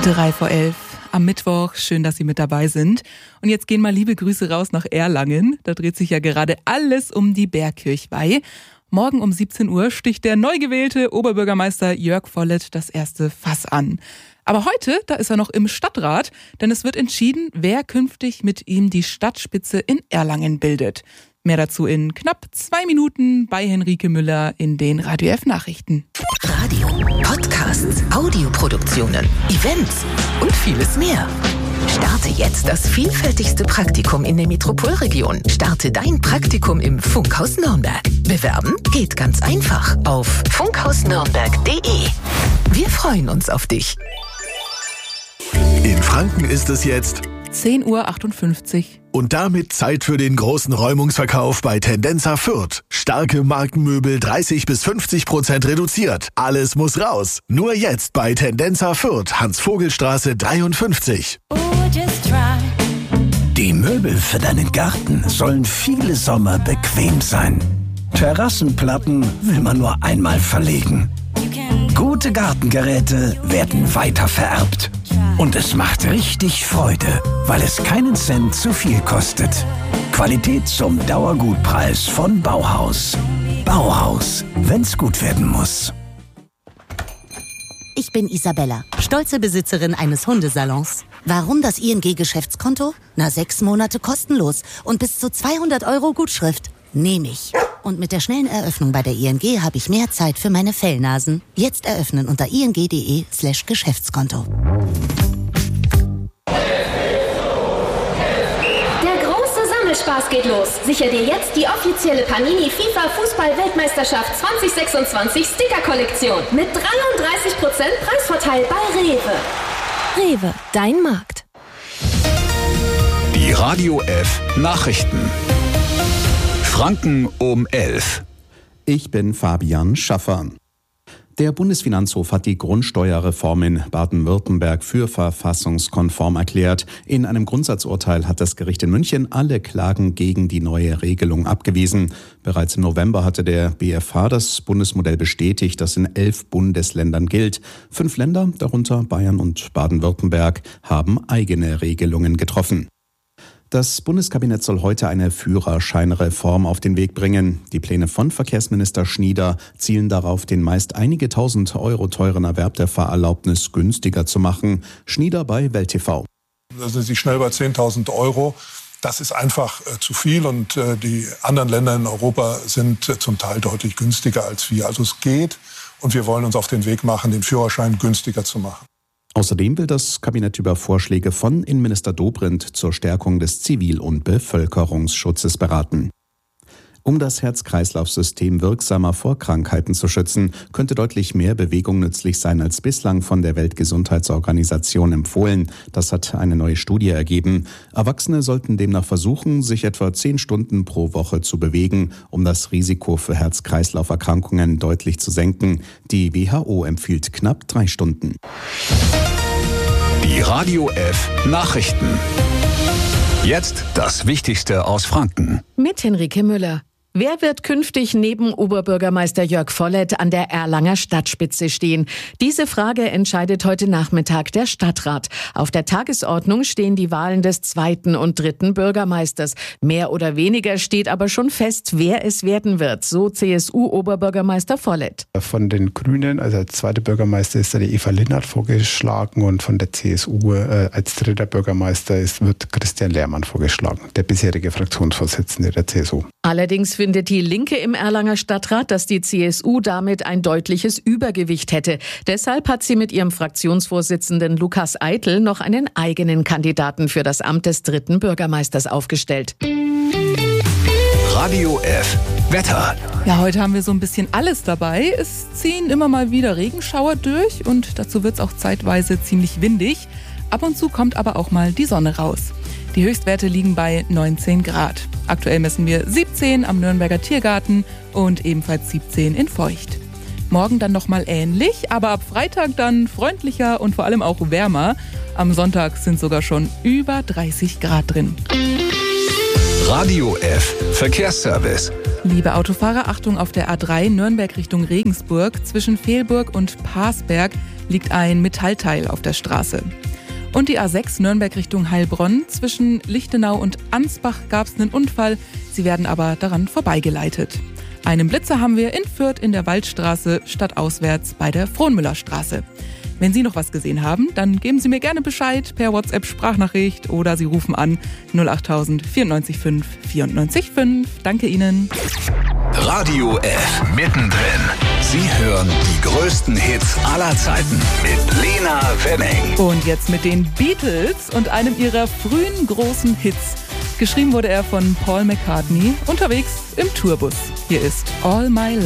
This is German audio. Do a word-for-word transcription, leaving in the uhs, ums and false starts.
Drei vor elf am Mittwoch. Schön, dass Sie mit dabei sind. Und jetzt gehen mal liebe Grüße raus nach Erlangen. Da dreht sich ja gerade alles um die Bergkirchweih. Morgen um siebzehn Uhr sticht der neu gewählte Oberbürgermeister Jörg Volleth das erste Fass an. Aber heute, da ist er noch im Stadtrat, denn es wird entschieden, wer künftig mit ihm die Stadtspitze in Erlangen bildet. Mehr dazu in knapp zwei Minuten bei Henrike Müller in den Radio F Nachrichten. Radio, Podcasts, Audioproduktionen, Events und vieles mehr. Starte jetzt das vielfältigste Praktikum in der Metropolregion. Starte dein Praktikum im Funkhaus Nürnberg. Bewerben geht ganz einfach auf funkhausnürnberg punkt de. Wir freuen uns auf dich. In Franken ist es jetzt zehn Uhr achtundfünfzig. Und damit Zeit für den großen Räumungsverkauf bei Tendenza Fürth. Starke Markenmöbel dreißig bis fünfzig Prozent reduziert. Alles muss raus. Nur jetzt bei Tendenza Fürth, Hans-Vogel-Straße dreiundfünfzig. Oh, just try. Die Möbel für deinen Garten sollen viele Sommer bequem sein. Terrassenplatten will man nur einmal verlegen. Gute Gartengeräte werden weiter vererbt. Und es macht richtig Freude, weil es keinen Cent zu viel kostet. Qualität zum Dauergutpreis von Bauhaus. Bauhaus, wenn's gut werden muss. Ich bin Isabella, stolze Besitzerin eines Hundesalons. Warum das I N G-Geschäftskonto? Na, sechs Monate kostenlos und bis zu zweihundert Euro Gutschrift. Nehme ich. Und mit der schnellen Eröffnung bei der I N G habe ich mehr Zeit für meine Fellnasen. Jetzt eröffnen unter ing.de slash Geschäftskonto. Spaß geht los. Sicher dir jetzt die offizielle Panini FIFA Fußball-Weltmeisterschaft zwanzig sechsundzwanzig Sticker-Kollektion mit dreiunddreißig Prozent Preisvorteil bei Rewe. Rewe, dein Markt. Die Radio F Nachrichten. Franken um elf. Ich bin Fabian Schaffer. Der Bundesfinanzhof hat die Grundsteuerreform in Baden-Württemberg für verfassungskonform erklärt. In einem Grundsatzurteil hat das Gericht in München alle Klagen gegen die neue Regelung abgewiesen. Bereits im November hatte der B F H das Bundesmodell bestätigt, das in elf Bundesländern gilt. Fünf Länder, darunter Bayern und Baden-Württemberg, haben eigene Regelungen getroffen. Das Bundeskabinett soll heute eine Führerscheinreform auf den Weg bringen. Die Pläne von Verkehrsminister Schnieder zielen darauf, den meist einige tausend Euro teuren Erwerb der Fahrerlaubnis günstiger zu machen. Schnieder bei Welt T V. Da sind Sie schnell bei zehntausend Euro. Das ist einfach äh, zu viel und äh, die anderen Länder in Europa sind äh, zum Teil deutlich günstiger als wir. Also es geht und wir wollen uns auf den Weg machen, den Führerschein günstiger zu machen. Außerdem will das Kabinett über Vorschläge von Innenminister Dobrindt zur Stärkung des Zivil- und Bevölkerungsschutzes beraten. Um das Herz-Kreislauf-System wirksamer vor Krankheiten zu schützen, könnte deutlich mehr Bewegung nützlich sein als bislang von der Weltgesundheitsorganisation empfohlen. Das hat eine neue Studie ergeben. Erwachsene sollten demnach versuchen, sich etwa zehn Stunden pro Woche zu bewegen, um das Risiko für Herz-Kreislauf-Erkrankungen deutlich zu senken. Die W H O empfiehlt knapp drei Stunden. Die Radio F Nachrichten. Jetzt das Wichtigste aus Franken. Mit Henrike Müller. Wer wird künftig neben Oberbürgermeister Jörg Volleth an der Erlanger Stadtspitze stehen? Diese Frage entscheidet heute Nachmittag der Stadtrat. Auf der Tagesordnung stehen die Wahlen des zweiten und dritten Bürgermeisters. Mehr oder weniger steht aber schon fest, wer es werden wird, so C S U-Oberbürgermeister Volleth. Von den Grünen, also als zweiter Bürgermeister ist da die Eva Linnert vorgeschlagen und von der C S U äh, als dritter Bürgermeister ist, wird Christian Lehrmann vorgeschlagen, der bisherige Fraktionsvorsitzende der C S U. Allerdings findet die Linke im Erlanger Stadtrat, dass die C S U damit ein deutliches Übergewicht hätte. Deshalb hat sie mit ihrem Fraktionsvorsitzenden Lukas Eitel noch einen eigenen Kandidaten für das Amt des dritten Bürgermeisters aufgestellt. Radio F Wetter. Ja, heute haben wir so ein bisschen alles dabei. Es ziehen immer mal wieder Regenschauer durch und dazu wird es auch zeitweise ziemlich windig. Ab und zu kommt aber auch mal die Sonne raus. Die Höchstwerte liegen bei neunzehn Grad. Aktuell messen wir siebzehn am Nürnberger Tiergarten und ebenfalls siebzehn in Feucht. Morgen dann nochmal ähnlich, aber ab Freitag dann freundlicher und vor allem auch wärmer. Am Sonntag sind sogar schon über dreißig Grad drin. Radio F Verkehrsservice. Liebe Autofahrer, Achtung, auf der A drei Nürnberg Richtung Regensburg. Zwischen Fehlburg und Parsberg liegt ein Metallteil auf der Straße. Und die A sechs Nürnberg Richtung Heilbronn. Zwischen Lichtenau und Ansbach gab es einen Unfall. Sie werden aber daran vorbeigeleitet. Einen Blitzer haben wir in Fürth in der Waldstraße stadtauswärts bei der Frohnmüllerstraße. Wenn Sie noch was gesehen haben, dann geben Sie mir gerne Bescheid per WhatsApp-Sprachnachricht oder Sie rufen an null acht null null vierundneunzig fünf vierundneunzig fünf. Danke Ihnen. Radio F mittendrin. Sie hören die größten Hits aller Zeiten mit Lena Wenning. Und jetzt mit den Beatles und einem ihrer frühen großen Hits. Geschrieben wurde er von Paul McCartney, unterwegs im Tourbus. Hier ist All My Life.